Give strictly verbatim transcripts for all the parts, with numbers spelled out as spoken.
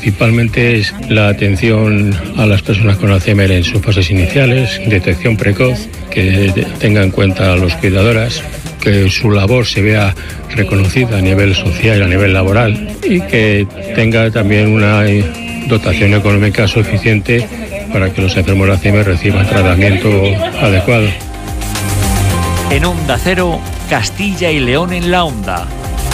Principalmente es la atención a las personas con Alzheimer en sus fases iniciales, detección precoz, que tenga en cuenta a los cuidadoras, que su labor se vea reconocida a nivel social, a nivel laboral y que tenga también una dotación económica suficiente para que los enfermos de Alzheimer reciban tratamiento adecuado. En Onda Cero, Castilla y León en la Onda.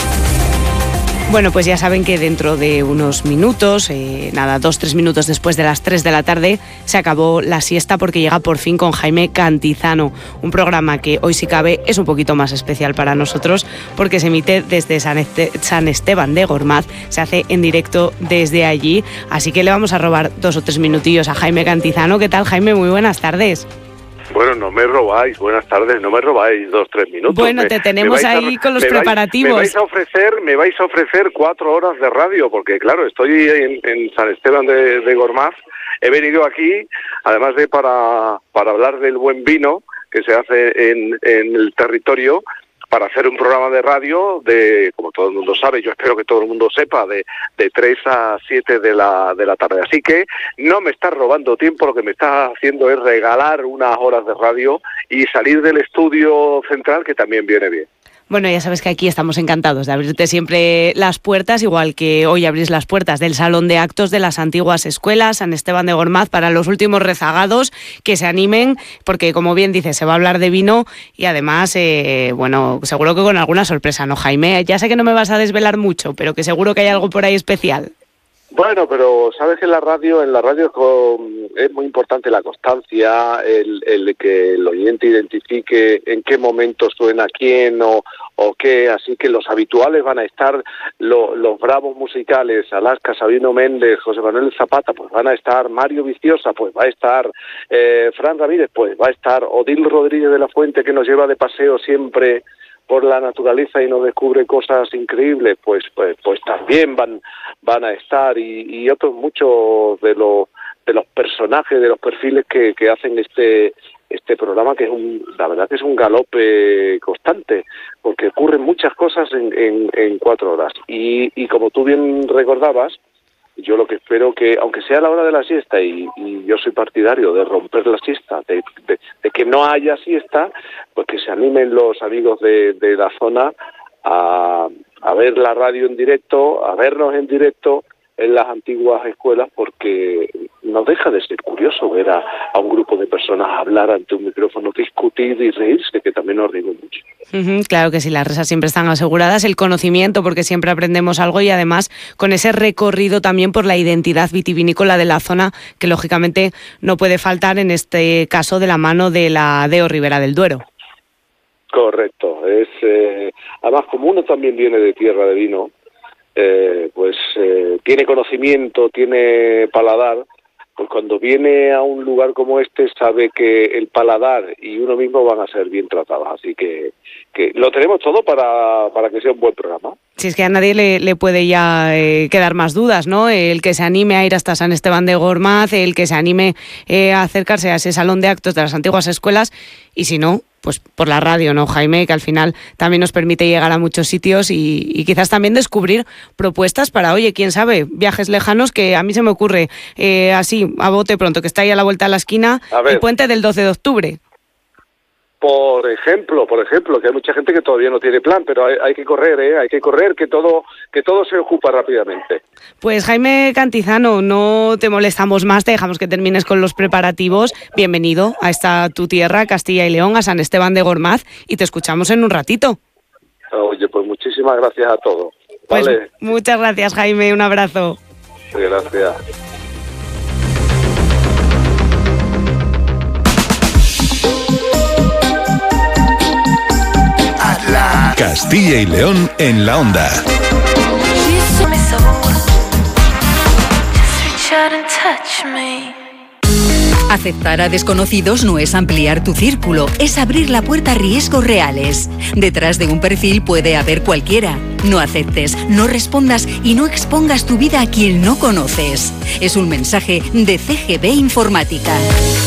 Bueno, pues ya saben que dentro de unos minutos, eh, nada, dos, tres minutos después de las tres de la tarde, se acabó la siesta porque llega por fin con Jaime Cantizano, un programa que hoy si cabe es un poquito más especial para nosotros porque se emite desde San, este- San Esteban de Gormaz, se hace en directo desde allí, así que le vamos a robar dos o tres minutillos a Jaime Cantizano. ¿Qué tal, Jaime? Muy buenas tardes. Bueno, no me robáis, buenas tardes, no me robáis dos, tres minutos. Bueno, me, te tenemos ahí a, con los me preparativos. Vais, me vais a ofrecer, me vais a ofrecer cuatro horas de radio, porque claro, estoy en, en San Esteban de, de Gormaz, he venido aquí, además de para, para hablar del buen vino que se hace en, en el territorio, para hacer un programa de radio de, como todo el mundo sabe, yo espero que todo el mundo sepa, de, de tres a siete de la, de la tarde. Así que no me estás robando tiempo, lo que me estás haciendo es regalar unas horas de radio y salir del estudio central, que también viene bien. Bueno, ya sabes que aquí estamos encantados de abrirte siempre las puertas, igual que hoy abrís las puertas del Salón de Actos de las antiguas escuelas, San Esteban de Gormaz, para los últimos rezagados que se animen, porque como bien dices, se va a hablar de vino y además, eh, bueno, seguro que con alguna sorpresa, ¿no, Jaime? Ya sé que no me vas a desvelar mucho, pero que seguro que hay algo por ahí especial. Bueno, pero sabes que en la radio, en la radio es muy importante la constancia, el, el que el oyente identifique en qué momento suena quién o, o qué, así que los habituales van a estar, lo, los bravos musicales, Alaska, Sabino Méndez, José Manuel Zapata, pues van a estar, Mario Viciosa, pues va a estar, eh, Fran Ramírez, pues va a estar, Odil Rodríguez de la Fuente, que nos lleva de paseo siempre por la naturaleza y nos descubre cosas increíbles, pues pues pues también van van a estar y, y otros muchos de los de los personajes, de los perfiles que, que hacen este este programa, que es un, la verdad que es un galope constante, porque ocurren muchas cosas en, en, en cuatro horas. Y, y como tú bien recordabas, yo lo que espero que, aunque sea la hora de la siesta, y, y yo soy partidario de romper la siesta, de, de, de que no haya siesta, pues que se animen los amigos de, de la zona a, a ver la radio en directo, a vernos en directo en las antiguas escuelas, porque no deja de ser curioso ver a, a un grupo de personas hablar ante un micrófono, discutir y reírse, que también nos reímos mucho. Uh-huh, claro que sí, las risas siempre están aseguradas, el conocimiento, porque siempre aprendemos algo, y además con ese recorrido también por la identidad vitivinícola de la zona, que lógicamente no puede faltar en este caso de la mano de la D E O Ribera del Duero. Correcto, es eh, además como uno también viene de tierra de vino, Eh, pues eh, tiene conocimiento, tiene paladar, pues cuando viene a un lugar como este sabe que el paladar y uno mismo van a ser bien tratados, así que, que lo tenemos todo para, para que sea un buen programa. Si es que a nadie le, le puede ya eh, quedar más dudas, ¿no? El que se anime a ir hasta San Esteban de Gormaz, el que se anime eh, a acercarse a ese salón de actos de las antiguas escuelas, y si no, pues por la radio, ¿no, Jaime? Que al final también nos permite llegar a muchos sitios y, y quizás también descubrir propuestas para, oye, quién sabe, viajes lejanos, que a mí se me ocurre eh, así, a bote pronto, que está ahí a la vuelta de la esquina, el puente del doce de octubre. Por ejemplo, por ejemplo, que hay mucha gente que todavía no tiene plan, pero hay, hay que correr, ¿eh? Hay que correr, que todo, que todo se ocupa rápidamente. Pues Jaime Cantizano, no te molestamos más, te dejamos que termines con los preparativos. Bienvenido a esta tu tierra, Castilla y León, a San Esteban de Gormaz, y te escuchamos en un ratito. Oye, pues muchísimas gracias a todos. Pues ¿vale? Muchas gracias, Jaime, un abrazo. Gracias. Castilla y León en la Onda. Aceptar a desconocidos no es ampliar tu círculo, es abrir la puerta a riesgos reales. Detrás de un perfil puede haber cualquiera. No aceptes, no respondas y no expongas tu vida a quien no conoces. Es un mensaje de C G B Informática.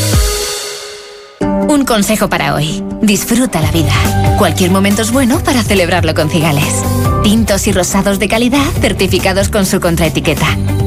Un consejo para hoy. Disfruta la vida. Cualquier momento es bueno para celebrarlo con Cigales. Tintos y rosados de calidad certificados con su contraetiqueta.